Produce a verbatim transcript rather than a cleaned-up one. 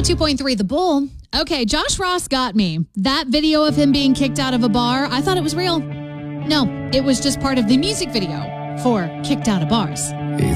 ninety-two point three The Bull. Okay, Josh Ross got me. That video of him being kicked out of a bar, I thought it was real. No, it was just part of the music video for Kicked Out of Bars.